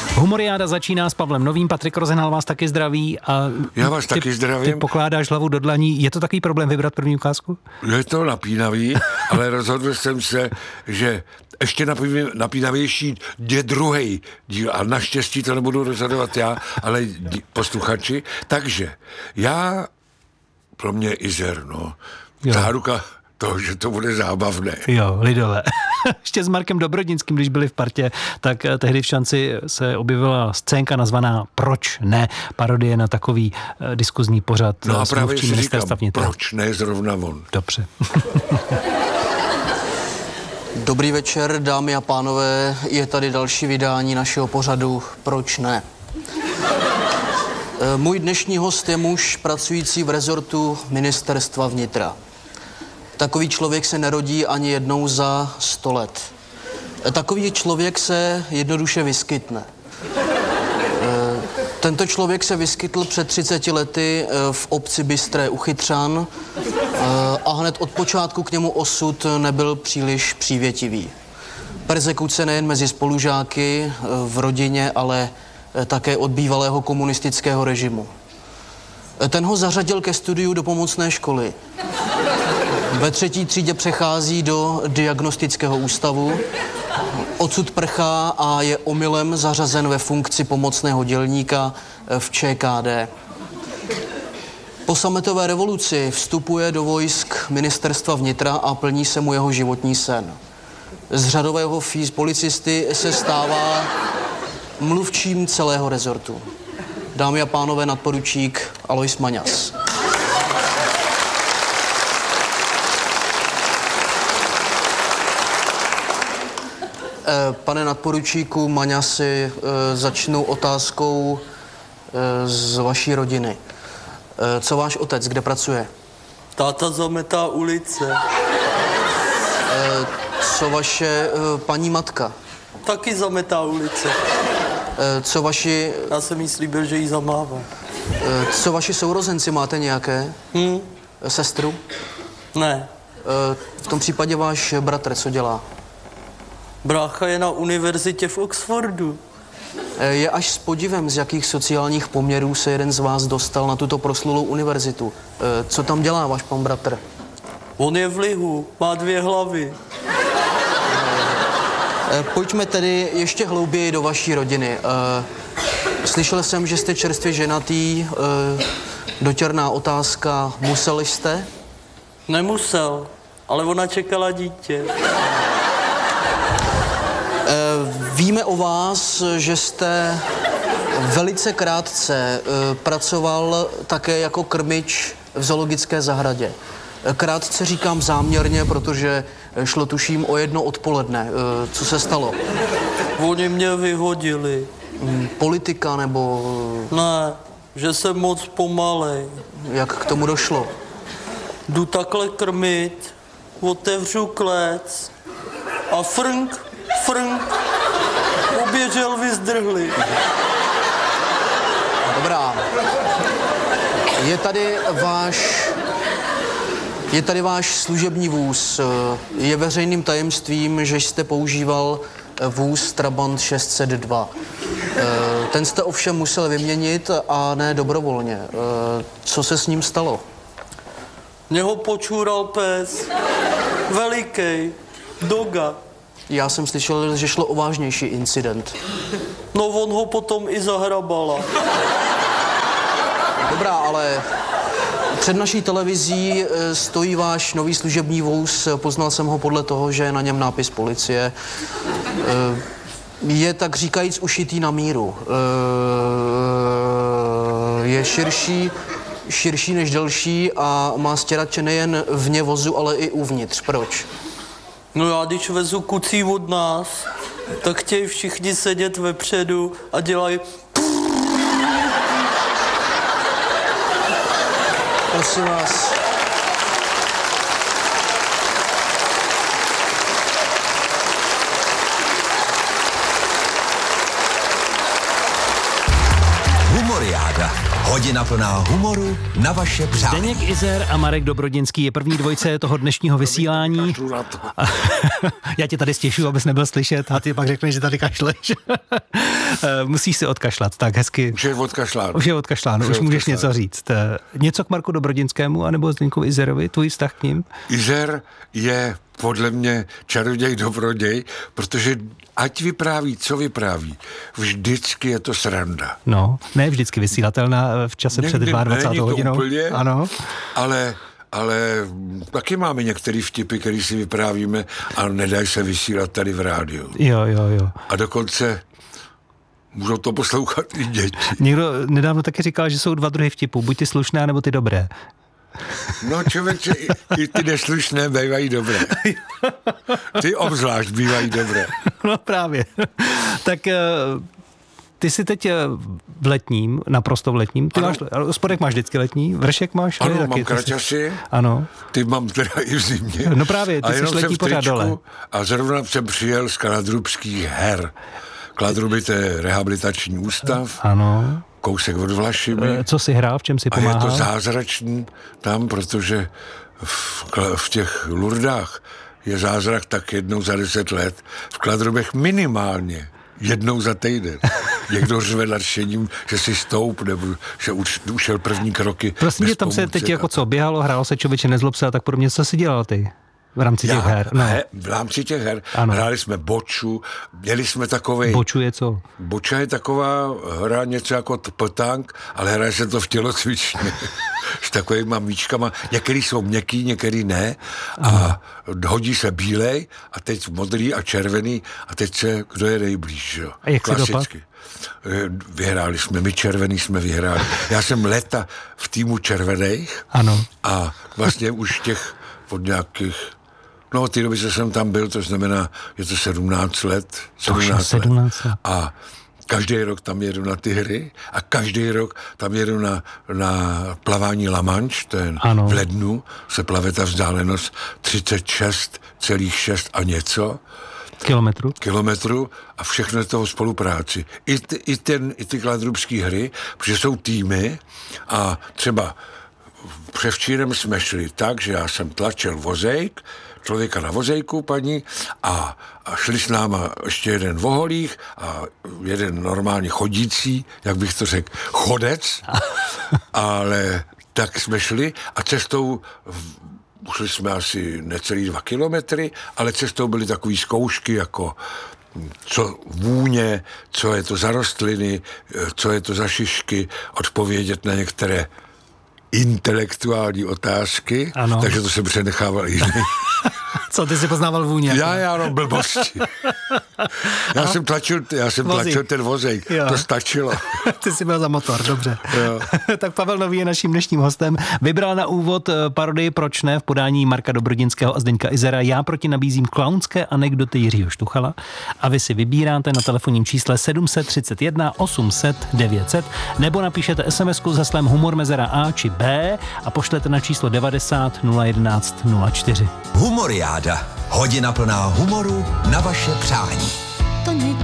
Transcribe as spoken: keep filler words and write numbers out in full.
Humoriáda začíná s Pavlem Novým, Patrik Rozenhal vás taky zdraví. A Já vás ty, taky zdravím. Ty pokládáš hlavu do dlaní. Je to takový problém vybrat první ukázku? Je to napínavý, ale rozhodl jsem se, že ještě napínavější je druhý díl a naštěstí to nebudu rozhodovat já, ale posluchači. Takže já, pro mě Izer, no, záruka toho, že to bude zábavné. Jo, lidové. Ještě s Markem Dobrodnickým, když byli v partě, tak tehdy v Šanci se objevila scénka nazvaná Proč ne? Parodie na takový uh, diskuzní pořad. No a právě si říkám, proč ne zrovna on? Dobře. Dobrý večer, dámy a pánové, je tady další vydání našeho pořadu Proč ne? Můj dnešní host je muž pracující v rezortu Ministerstva vnitra. Takový člověk se nerodí ani jednou za sto let. Takový člověk se jednoduše vyskytne. Tento člověk se vyskytl před třiceti lety v obci Bystré u Chytřan a hned od počátku k němu osud nebyl příliš přívětivý. Perzekuce nejen mezi spolužáky, v rodině, ale také od bývalého komunistického režimu. Ten ho zařadil ke studiu do pomocné školy. Ve třetí třídě přechází do diagnostického ústavu, odsud prchá a je omylem zařazen ve funkci pomocného dělníka v ČKD. Po sametové revoluci vstupuje do vojsk Ministerstva vnitra a plní se mu jeho životní sen. Z řadového fíz policisty se stává mluvčím celého rezortu. Dámy a pánové, nadporučík Alois Maňas. Pane nadporučíku Maňasi, začnu otázkou z vaší rodiny. Co váš otec, kde pracuje? Táta zametá ulice. Co vaše paní matka? Taky zametá ulice. Co vaši... Já jsem jí slíbil, že jí zamává. Co vaši sourozenci, máte nějaké? Hm? Sestru? Ne. V tom případě váš bratr, co dělá? Brácha je na univerzitě v Oxfordu. Je až s podivem, z jakých sociálních poměrů se jeden z vás dostal na tuto proslulou univerzitu. Co tam dělá váš pan bratr? On je v lihu, má dvě hlavy. Pojďme tedy ještě hlouběji do vaší rodiny. Slyšel jsem, že jste čerstvě ženatý. Dotěrná otázka. Museli jste? Nemusel, ale ona čekala dítě. Víme o vás, že jste velice krátce pracoval také jako krmič v zoologické zahradě. Krátce říkám záměrně, protože šlo tuším o jedno odpoledne. Co se stalo? Oni mě vyhodili. Politika nebo... Ne, že jsem moc pomalej. Jak k tomu došlo? Jdu takhle krmit, otevřu klec a frnk, frnk, obě želvy zdrhly. Dobrá. Je tady váš... Je tady váš služební vůz. Je veřejným tajemstvím, že jste používal vůz Trabant šest set dva. Ten jste ovšem musel vyměnit a ne dobrovolně. Co se s ním stalo? Mě ho počůral pes. Velikej. Doga. Já jsem slyšel, že šlo o vážnější incident. No on ho potom i zahrabala. Dobrá, ale před naší televizí stojí váš nový služební vůz. Poznal jsem ho podle toho, že je na něm nápis policie. Je tak říkajíc ušitý na míru. Je širší, širší než delší a má stěrače nejen vně vozu, ale i uvnitř. Proč? No já když vezu kucí od nás, tak chtějí všichni sedět vepředu a dělají... Prosím vás. Humoriáda. Hodina plná humoru na vaše přání. Zdeněk Izer a Marek Dobrodinský je první dvojice toho dnešního vysílání. Já tě tady stěšuju, abys nebyl slyšet a ty pak řekneš, že tady kašleš. Musíš si odkašlat, tak hezky. Už je odkašláno. Už je odkašláno, už, už můžeš něco říct. Něco k Marku Dobrodinskému anebo Zdeňkovi Izerovi, tvůj vztah k ním? Izer je podle mě čaroděj dobroděj, protože ať vypráví, co vypráví, vždycky je to sranda. No, ne vždycky vysílatelná v čase Někdy před dvacátou hodinou. Úplně, ano. Ale, ale taky máme některé vtipy, které si vyprávíme a nedají se vysílat tady v rádiu. Jo, jo, jo. A dokonce můžou to poslouchat i děti. Někdo nedávno taky říkal, že jsou dva druhy vtipů, buď ty slušné, nebo ty dobré. No člověče, i, i ty neslušné bývají dobré. Ty obzvlášť bývají dobré. No právě. Tak ty jsi teď v letním, naprosto v letním. Ty máš, spodek máš vždycky letní, vršek máš? Ano, taky, mám kraťasy. Ano. Ty mám teda i v zimě. No právě, ty jsi letní pořád dole. A zrovna jsem přijel z Kladrubských her. Kladruby, to je rehabilitační ústav. Ano. Kousek od Vlašimi. Co jsi hrál, v čem si pomáhal? A je to zázračný tam, protože v, v těch Lurdách je zázrak tak jednou za deset let. V Kladrubech minimálně jednou za týden. Někdo řve nadšením, že si stoup, nebo že už, ušel první kroky. Prostě mě tam se teď jako co, běhalo, hrálo se, člověče, nezlob se a tak podobně. Co jsi dělal ty? V rámci těch Já, her. No. He, v rámci těch her. Ano. Hráli jsme boču, měli jsme takovej... Boču je co? Boča je taková hra něco jako ptank, ale hraje se to v tělocvičně. S takovýma míčkama. Některý jsou měkký, některý ne. A hodí se bílej a teď modrý a červený a teď se, kdo je nejblíž. Jo? A jak klasicky. Vyhráli jsme, my červený jsme vyhráli. Já jsem léta v týmu červených. Ano. A vlastně už těch od nějakých... No, od té doby, co jsem tam byl, to znamená, je to sedmnáct let. sedmnáct, sedmnáct let. A každý rok tam jedu na ty hry a každý rok tam jedu na, na plavání La Manche, to je ano. V lednu, se plave ta vzdálenost třicet šest celá šest a něco. Kilometru. Kilometru a všechno je toho spolupráci. I, ty, i, ten, i ty kladrubský hry, protože jsou týmy a třeba převčírem jsme šli tak, že já jsem tlačil vozejk, člověka na vozejku, paní, a, a šli s náma ještě jeden voholík a jeden normálně chodící, jak bych to řekl, chodec, ale tak jsme šli a cestou šli jsme asi necelý dva kilometry, ale cestou byly takové zkoušky, jako co vůně, co je to za rostliny, co je to za šišky, odpovědět na některé intelektuální otázky, ano. Takže to jsem přenechával jiný. Co, ty jsi poznával vůně? Já, já, no, blbosti. Já jsem tlačil, já jsem tlačil ten vozejk, jo. To stačilo. Ty jsi byl za motor, dobře. Tak Pavel Nový je naším dnešním hostem. Vybral na úvod parodii Proč ne v podání Marka Dobrodinského a Zdeňka Izera. Já proti nabízím klaunské anekdoty Jiřího Štuchala a vy si vybíráte na telefonním čísle sedm set třicet jedna osm set devět set nebo napíšete SMSku s heslem humor mezera A či B a pošlete na číslo devadesát nula jedenáct nula čtyři. Humoriáda. Hodina plná humoru na vaše přání.